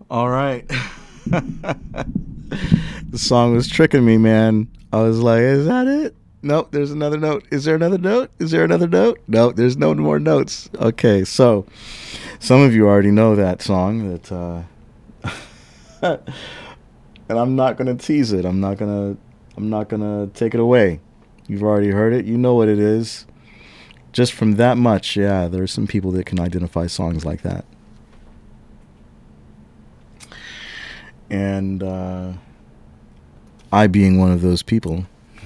All right. The song was tricking me, man. I was like, is that it? Nope, there's another note. Is there another note? Is there another note? No, there's no more notes. Okay, so some of you already know that song and I'm not going to tease it. I'm not going to take it away. You've already heard it. You know what it is. Just from that much, yeah, there are some people that can identify songs like that. And I, being one of those people,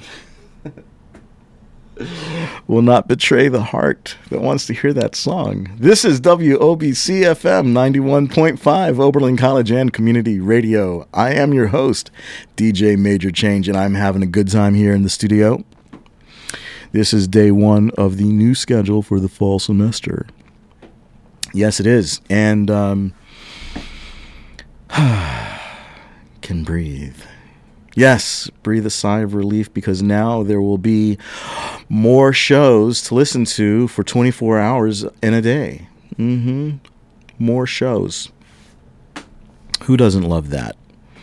will not betray the heart that wants to hear that song. This is WOBC FM 91.5, Oberlin College and Community Radio. I am your host, DJ Major Change, and I'm having a good time here in the studio. This is day one of the new schedule for the fall semester. Yes, it is. And can breathe. Yes, breathe a sigh of relief because now there will be more shows to listen to for 24 hours in a day. More shows. Who doesn't love that?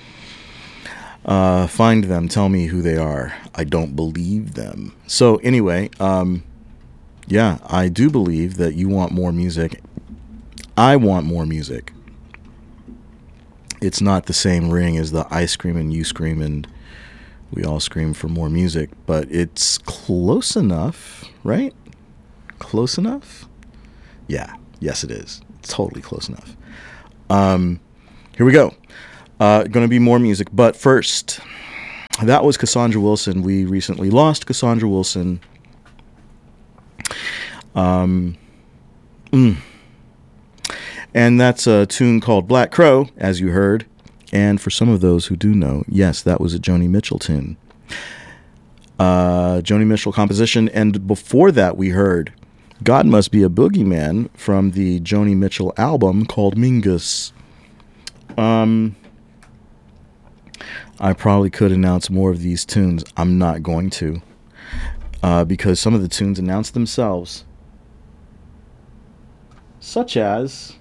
Find them. Tell me who they are. I don't believe them. So anyway, yeah, I do believe that you want more music. I want more music. It's not the same ring as the I scream and you scream and we all scream for more music, but it's close enough, right? Close enough? Yeah, yes it is. It's totally close enough. Here we go. Going to be more music, but first, that was Cassandra Wilson. We recently lost Cassandra Wilson. And that's a tune called Black Crow, as you heard. And for some of those who do know, yes, that was a Joni Mitchell tune. Joni Mitchell composition. And before that, we heard God Must Be a Boogeyman from the Joni Mitchell album called Mingus. I probably could announce more of these tunes. I'm not going to. Because some of the tunes announce themselves. Such as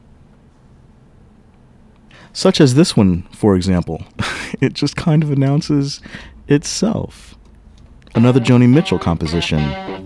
this one, for example. It just kind of announces itself. Another Joni Mitchell composition.